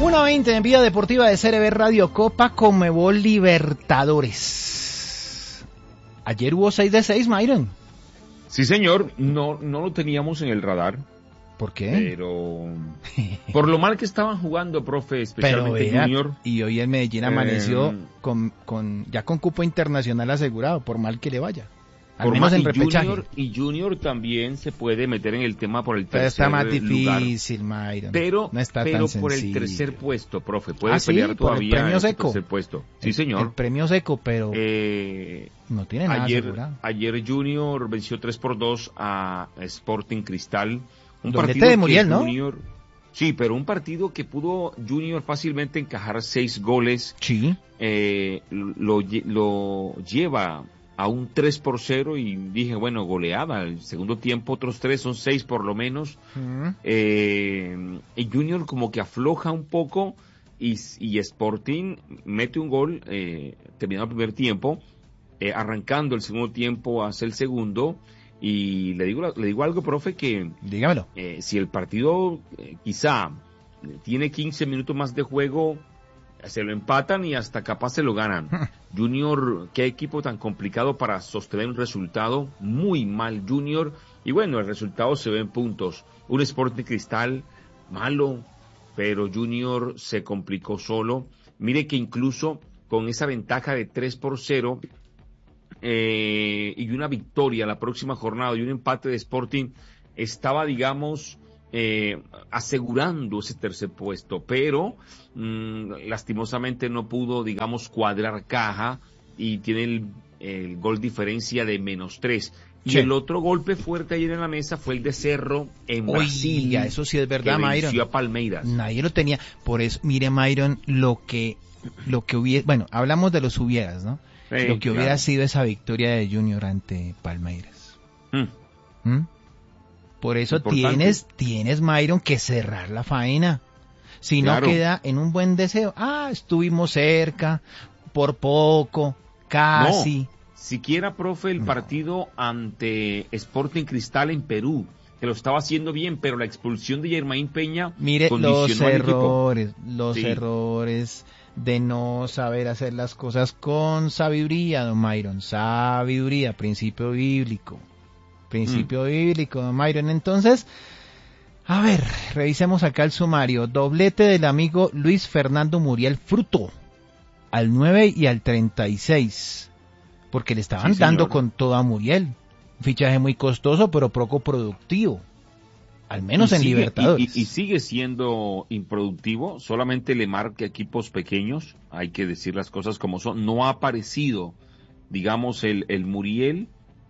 1:20 en Vía Deportiva de CRB Radio, Copa Conmebol Libertadores. Ayer hubo 6 de 6, Myron. Sí, señor, no lo teníamos en el radar. ¿Por qué? Pero por lo mal que estaban jugando, profe, especialmente Junior. Y hoy el Medellín amaneció con cupo internacional asegurado, por mal que le vaya. Al menos en repechaje. Junior también se puede meter en el tema por el tercer lugar. Pero está más difícil, Myron. Pero no está tan por sencillo. el tercer puesto, profe. Puede pelear todavía el premio en seco. El tercer puesto. Sí, señor. El premio seco, pero no tiene nada asegurado. Ayer Junior venció 3-2 a Sporting Cristal. Un partido de Muriel, ¿no? Sí, pero un partido que pudo Junior fácilmente encajar 6 goles. Sí. Lo lleva a un 3-0 y dije, bueno, goleada. El segundo tiempo otros 3, son 6 por lo menos. Y Junior como que afloja un poco y Sporting mete un gol terminado el primer tiempo, arrancando el segundo tiempo hacia el segundo. Y le digo algo, profe, que dígamelo. Si el partido quizá tiene 15 minutos más de juego, se lo empatan y hasta capaz se lo ganan. Junior, qué equipo tan complicado para sostener un resultado. Muy mal Junior. Y bueno, el resultado se ve en puntos. Un Sporting Cristal malo, pero Junior se complicó solo. Mire que incluso con esa ventaja de 3-0 y una victoria la próxima jornada y un empate de Sporting, estaba, digamos, asegurando ese tercer puesto, pero lastimosamente no pudo, digamos, cuadrar caja y tiene el gol diferencia de -3. Y el otro golpe fuerte ayer en la mesa fue el de Cerro en Brasil. Ya, eso sí es verdad, que Myron. venció a Palmeiras. Nadie lo tenía. Por eso, mire, Myron, lo que hubiera, bueno, hablamos de los hubieras, ¿no? Lo que hubiera sido esa victoria de Junior ante Palmeiras. Por eso tienes, Myron, que cerrar la faena. Si no queda en un buen deseo. Estuvimos cerca, por poco, casi. No, siquiera, profe, el partido ante Sporting Cristal en Perú, que lo estaba haciendo bien, pero la expulsión de Germain Peña condicionó los errores de no saber hacer las cosas con sabiduría, don Myron. Sabiduría, principio bíblico, don Myron. Entonces, a ver, revisemos acá el sumario. Doblete del amigo Luis Fernando Muriel Fruto, al 9 y al 36, porque le estaban dando con todo a Muriel. Un fichaje muy costoso, pero poco productivo. Al menos en Libertadores. Y sigue siendo improductivo, solamente le marca equipos pequeños, hay que decir las cosas como son. No ha aparecido, digamos, el Muriel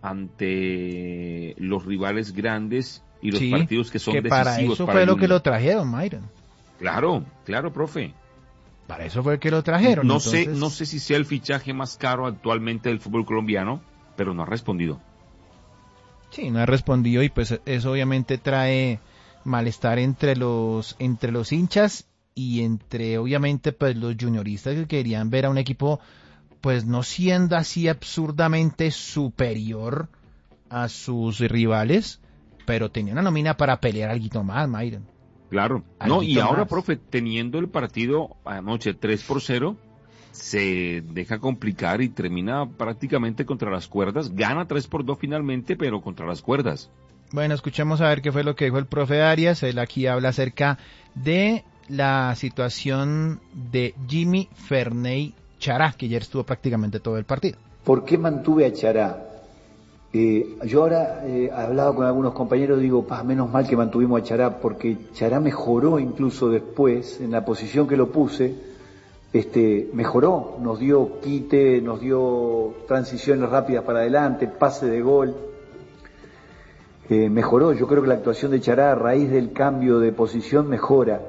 ante los rivales grandes y los partidos que son decisivos. Para eso fue lo que lo trajeron, Myron. Claro, profe. Para eso fue que lo trajeron. No sé si sea el fichaje más caro actualmente del fútbol colombiano, pero no ha respondido. Sí, no ha respondido y pues eso obviamente trae malestar entre los hinchas y entre obviamente pues los junioristas que querían ver a un equipo pues no siendo así absurdamente superior a sus rivales, pero tenía una nómina para pelear algo más, Myron. Claro, y ahora, profe, teniendo el partido anoche 3-0, se deja complicar y termina prácticamente contra las cuerdas. Gana 3-2 finalmente, pero contra las cuerdas. Bueno, escuchemos a ver qué fue lo que dijo el profe Arias. Él aquí habla acerca de la situación de Jimmy Ferney Chará, que ayer estuvo prácticamente todo el partido. ¿Por qué mantuve a Chará? Yo ahora he hablado con algunos compañeros, digo, menos mal que mantuvimos a Chará, porque Chará mejoró incluso después, en la posición que lo puse, mejoró, nos dio quite, nos dio transiciones rápidas para adelante, pase de gol, mejoró. Yo creo que la actuación de Chará a raíz del cambio de posición mejora,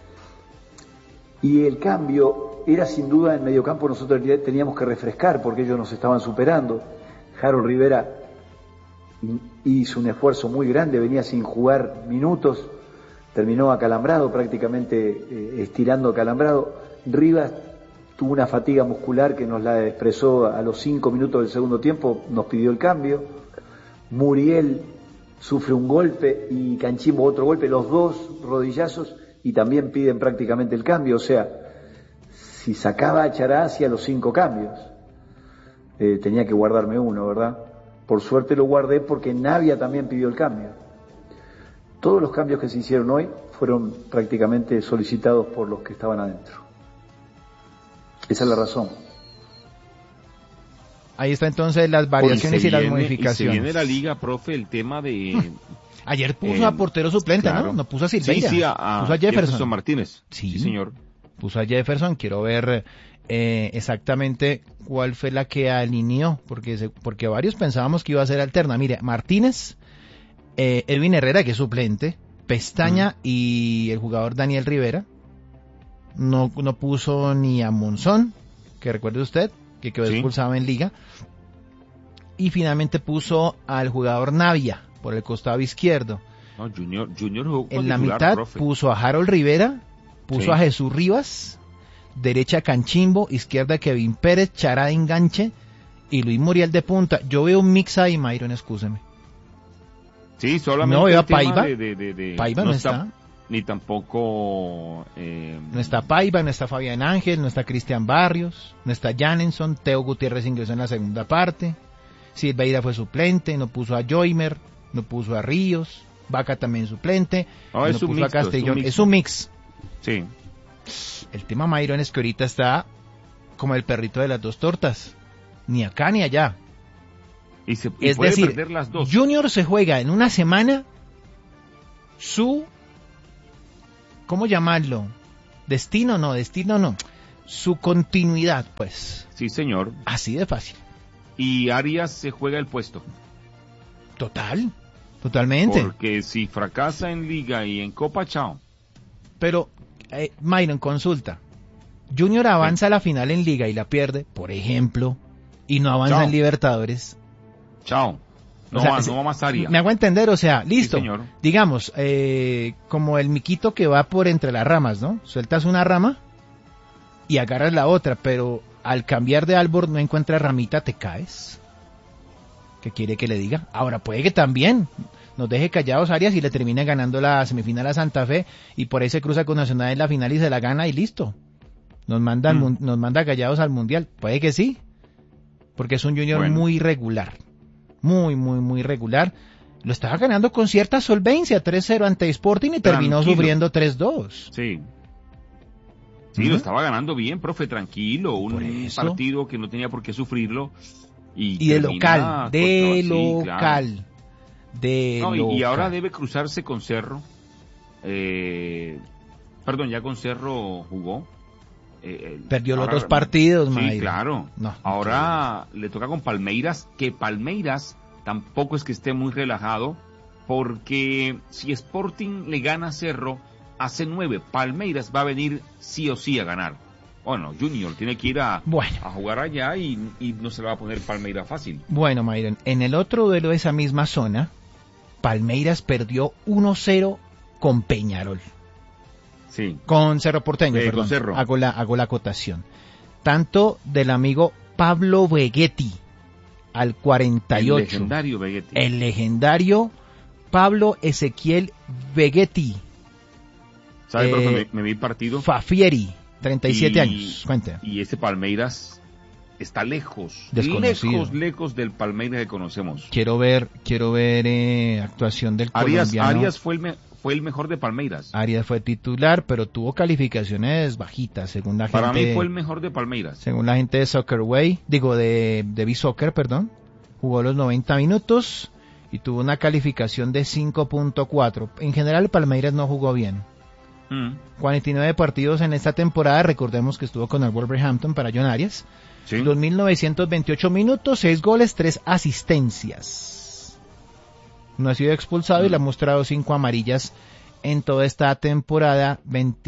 y el cambio era sin duda en mediocampo. Nosotros teníamos que refrescar porque ellos nos estaban superando. Harold Rivera hizo un esfuerzo muy grande, venía sin jugar minutos, terminó acalambrado, prácticamente estirando acalambrado. Rivas tuvo una fatiga muscular que nos la expresó a los 5 minutos del segundo tiempo, nos pidió el cambio. Muriel sufre un golpe y Canchimbo otro golpe, los dos rodillazos, y también piden prácticamente el cambio, o sea, si sacaba a Chará hacía los 5 cambios. Tenía que guardarme uno, ¿verdad? Por suerte lo guardé porque Navia también pidió el cambio. Todos los cambios que se hicieron hoy fueron prácticamente solicitados por los que estaban adentro. Esa es la razón. Ahí está entonces las variaciones y las modificaciones. Y se viene la liga, profe, el tema de... Ayer puso a portero suplente, claro. ¿no? No puso a Silveira. Sí, puso a Jefferson Martínez. Sí, señor. Puso a Jefferson. Quiero ver exactamente cuál fue la que alineó, porque varios pensábamos que iba a ser alterna. Mire, Martínez, Edwin Herrera, que es suplente, Pestaña y el jugador Daniel Rivera. No puso ni a Monzón, que recuerde usted, que quedó expulsado en liga. Y finalmente puso al jugador Navia por el costado izquierdo. No, Junior jugó en la mitad, profe. Puso a Harold Rivera, puso a Jesús Rivas, derecha Canchimbo, izquierda Kevin Pérez, Chará de enganche y Luis Muriel de punta. Yo veo un mix ahí, Myron, excúseme. Sí, solamente no veo a el tema Paiva. de Paiva no está. Ni tampoco... No está Paiva, no está Fabián Ángel, no está Cristian Barrios, no está Janenson, Teo Gutiérrez ingresó en la segunda parte, Silveira fue suplente, no puso a Joymer, no puso a Ríos, Vaca también suplente, no puso mixto, a Castellón. Es un mix. Sí. El tema, Myron, es que ahorita está como el perrito de las dos tortas, ni acá ni allá. Y es puede decir, perder las dos. Junior se juega en una semana su... ¿Cómo llamarlo? Destino no. Su continuidad, pues. Sí, señor. Así de fácil. Y Arias se juega el puesto. Totalmente. Porque si fracasa en Liga y en Copa, chao. Pero, Myron, consulta. Junior avanza a la final en Liga y la pierde, por ejemplo, y no avanza en Libertadores. Chao. No va más Arias. Me hago entender, o sea, listo. Sí, señor. Digamos, como el miquito que va por entre las ramas, ¿no? Sueltas una rama y agarras la otra, pero al cambiar de árbol no encuentras ramita, te caes. ¿Qué quiere que le diga? Ahora, puede que también nos deje callados Arias y le termine ganando la semifinal a Santa Fe y por ahí se cruza con Nacional en la final y se la gana y listo. Nos manda callados al Mundial. Puede que sí, porque es un Junior muy regular. Muy regular. Lo estaba ganando con cierta solvencia, 3-0 ante Sporting y terminó sufriendo 3-2. Sí, lo estaba ganando bien, profe, tranquilo. Un partido que no tenía por qué sufrirlo. Y de local. Claro. Y ahora debe cruzarse con Cerro. Ya con Cerro jugó. Perdió los 2 partidos, sí, Mayra. Claro. No, ahora le toca con Palmeiras, que Palmeiras tampoco es que esté muy relajado, porque si Sporting le gana a Cerro, hace 9, Palmeiras va a venir sí o sí a ganar. Bueno, Junior tiene que ir a jugar allá y no se le va a poner Palmeiras fácil. Bueno, Myron, en el otro duelo de esa misma zona, Palmeiras perdió 1-0 con Peñarol. Sí. Con Cerro Porteño, perdón. Con Cerro. Hago la acotación. Tanto del amigo Pablo Vegetti al 48. El legendario Vegetti. El legendario Pablo Ezequiel Vegetti. ¿Sabe, profe? Me vi partido. Fafieri, 37 años. Cuente. Y ese Palmeiras está lejos. Lejos del Palmeiras que conocemos. Quiero ver actuación del colombiano. Arias fue el mejor de Palmeiras. Arias fue titular, pero tuvo calificaciones bajitas, según la gente. Para mí fue el mejor de Palmeiras. Según la gente de Soccerway, de B-Soccer, perdón, jugó los 90 minutos y tuvo una calificación de 5.4. En general, Palmeiras no jugó bien. 49 partidos en esta temporada, recordemos que estuvo con el Wolverhampton para John Arias. Sí. 2.928 minutos, 6 goles, 3 asistencias. No ha sido expulsado y le ha mostrado 5 amarillas en toda esta temporada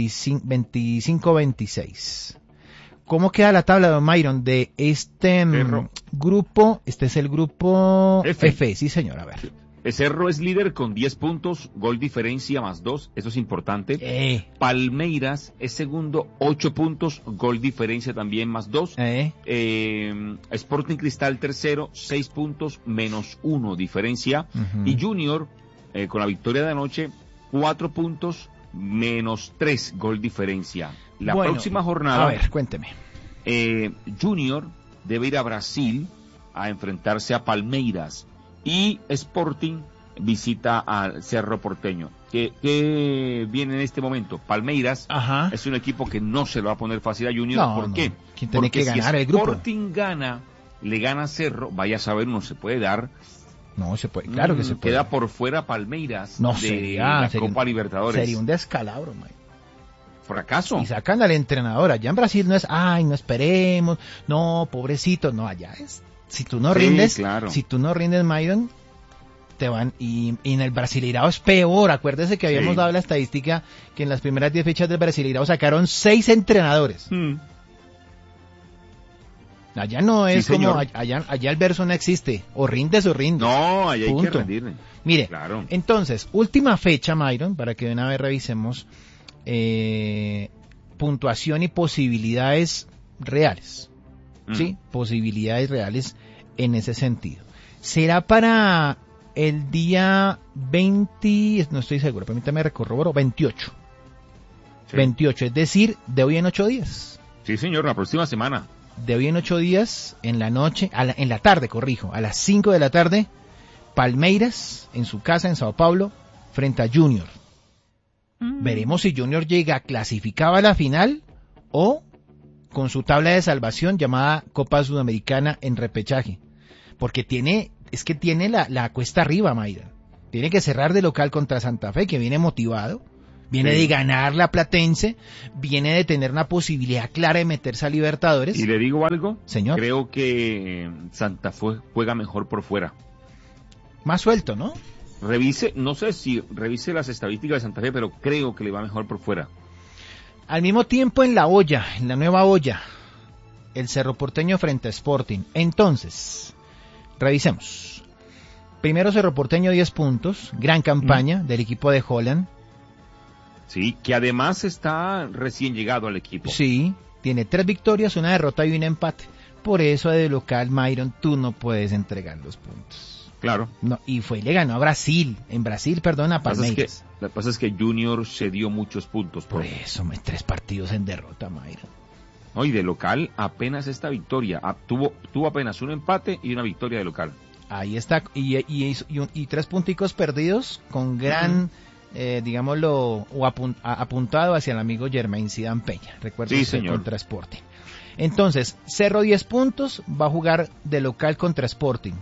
25-26. ¿Cómo queda la tabla, don Myron, de este grupo? Este es el grupo F, sí señor, a ver. Cerro es líder con 10 puntos, gol diferencia más 2, eso es importante. Palmeiras es segundo, 8 puntos, gol diferencia también más 2. Sporting Cristal tercero, 6 puntos, menos 1 diferencia. Y Junior, con la victoria de anoche, 4 puntos, -3 gol diferencia. La Bueno, próxima jornada, a ver, cuénteme. Junior debe ir a Brasil a enfrentarse a Palmeiras y Sporting visita al Cerro Porteño. ¿Qué viene en este momento? Palmeiras Ajá. es un equipo que no se lo va a poner fácil a Junior. No, ¿Por no. qué? ¿Quién tiene que ganar el si grupo? Sporting gana, le gana a Cerro, vaya a saber, uno se puede dar. No, se puede, claro que se puede. Queda por fuera Palmeiras No, de la Copa Libertadores. Sería un descalabro, man. Fracaso. Y sacan al entrenador. Allá en Brasil no es, ay, no esperemos, no, pobrecito, no, allá es. Si tú no rindes, claro. Si tú no rindes, Myron, te van, y en el Brasileirao es peor. Acuérdese que habíamos dado la estadística que en las primeras 10 fechas del Brasileirao sacaron 6 entrenadores. Allá no es como, allá el verso no existe, o rindes o rindes. No, allá hay que Punto. rendirle. Mire, Claro. entonces, última fecha, Myron, para que de una vez revisemos puntuación y posibilidades reales. ¿Sí? Posibilidades reales en ese sentido. Será para el día 20, no estoy seguro, permítame corroboro, 28. Sí. 28, es decir, de hoy en 8 días. Sí, señor, la próxima semana. De hoy en 8 días, en la noche, en la tarde, corrijo, a las 5 de la tarde, Palmeiras, en su casa en Sao Paulo, frente a Junior. Veremos si Junior llega clasificado a la final o con su tabla de salvación llamada Copa Sudamericana en repechaje. Porque tiene la cuesta arriba, Mayra. Tiene que cerrar de local contra Santa Fe, que viene motivado. Viene de ganar la Platense, viene de tener una posibilidad clara de meterse a Libertadores. ¿Y le digo algo? Señor. Creo que Santa Fe juega mejor por fuera. Más suelto, ¿no? No sé si revise las estadísticas de Santa Fe, pero creo que le va mejor por fuera. Al mismo tiempo en la nueva olla, el Cerro Porteño frente a Sporting. Entonces, revisemos. Primero Cerro Porteño 10 puntos, gran campaña del equipo de Holland. Sí, que además está recién llegado al equipo. Sí, tiene 3 victorias, una derrota y un empate. Por eso de local, Myron, tú no puedes entregar los puntos. Claro. No, y le ganó a Brasil, a Palmeiras. Lo que pasa es que Junior se dio muchos puntos. Por eso, 3 partidos en derrota, Myron. No, y de local apenas esta victoria. Tuvo apenas un empate y una victoria de local. Ahí está, y 3 punticos perdidos con gran... digámoslo, apuntado hacia el amigo Germain Zidane Peña. Recuerda sí, usted, señor. Contra Sporting. Entonces, Cerro 10 puntos, va a jugar de local contra Sporting.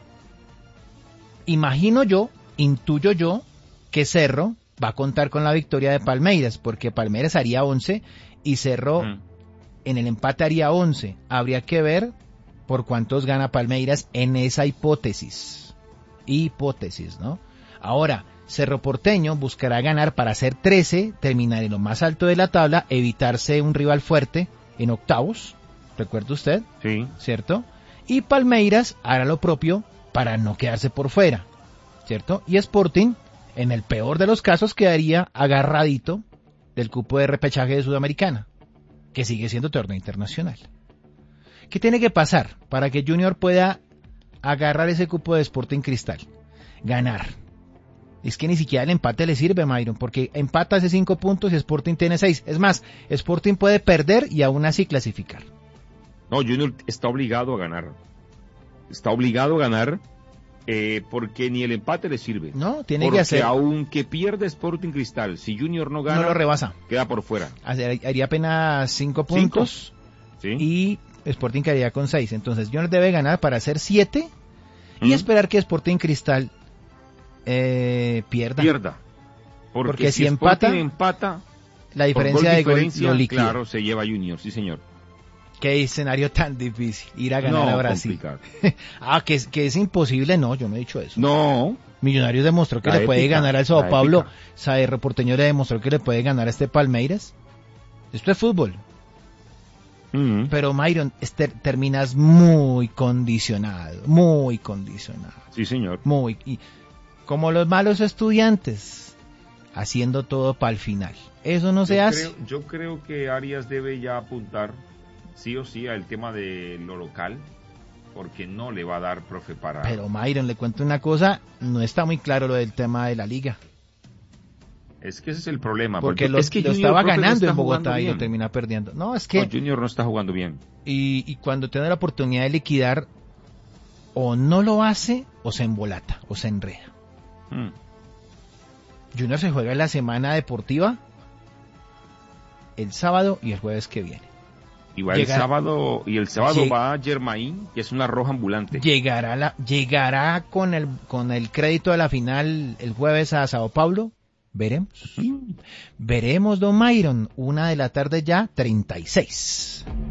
Intuyo yo, que Cerro va a contar con la victoria de Palmeiras, porque Palmeiras haría 11 y Cerro en el empate haría 11. Habría que ver por cuántos gana Palmeiras en esa hipótesis, ¿no? Ahora, Cerro Porteño buscará ganar para hacer 13, terminar en lo más alto de la tabla, evitarse un rival fuerte en octavos, ¿recuerda usted? Sí. ¿Cierto? Y Palmeiras hará lo propio para no quedarse por fuera, ¿cierto? Y Sporting, en el peor de los casos, quedaría agarradito del cupo de repechaje de Sudamericana, que sigue siendo torneo internacional. ¿Qué tiene que pasar para que Junior pueda agarrar ese cupo de Sporting Cristal? Ganar. Es que ni siquiera el empate le sirve, Myron, porque empata hace 5 puntos y Sporting tiene 6. Es más, Sporting puede perder y aún así clasificar. No, Junior está obligado a ganar. Está obligado a ganar porque ni el empate le sirve. No, tiene que hacer. Porque aunque pierde Sporting Cristal, si Junior no gana, no lo rebasa. Queda por fuera. Haría apenas 5 puntos. ¿Sí? Y Sporting quedaría con 6. Entonces Junior debe ganar para hacer 7 y esperar que Sporting Cristal pierda. Porque si empata, la diferencia de gol lo liquida. Claro, se lleva Junior, sí señor. Qué escenario tan difícil, ir a ganar a Brasil. Que es imposible, no, yo no he dicho eso. No. Millonarios demostró que le puede ganar al Sao Paulo, Cerro Porteño le demostró que le puede ganar a este Palmeiras. Esto es fútbol. Pero Myron, terminas muy condicionado. Sí señor. Y como los malos estudiantes, haciendo todo para el final. Eso no se hace. Yo creo que Arias debe ya apuntar sí o sí al tema de lo local, porque no le va a dar, profe, Pero Myron, le cuento una cosa, no está muy claro lo del tema de la liga. Es que ese es el problema. Porque es que lo Junior, estaba profe, no ganando está en Bogotá jugando y lo bien. termina perdiendo. No, es que... No, Junior no está jugando bien. Y cuando tiene la oportunidad de liquidar, o no lo hace, o se embolata, o se enreda. Mm. Junior se juega en la semana deportiva el sábado y el jueves que viene. Y va Llegar- el sábado Lleg- va Germain, que es una roja ambulante. Llegará con el crédito de la final el jueves a Sao Paulo. Veremos. Veremos, don Myron. 1:00 p.m. ya, 36.